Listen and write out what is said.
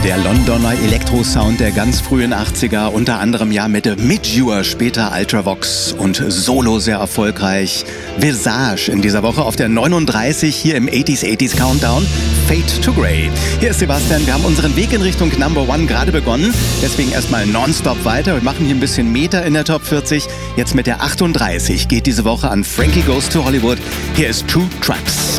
Der Londoner Elektrosound der ganz frühen 80er, unter anderem ja mit Midjour, später Ultravox und Solo sehr erfolgreich. Visage in dieser Woche auf der 39 hier im 80s Countdown. Fade to Grey. Hier ist Sebastian, wir haben unseren Weg in Richtung Number One gerade begonnen, deswegen erstmal nonstop weiter. Wir machen hier ein bisschen Meter in der Top 40. Jetzt mit der 38 geht diese Woche an Frankie Goes to Hollywood. Hier ist Two Trucks.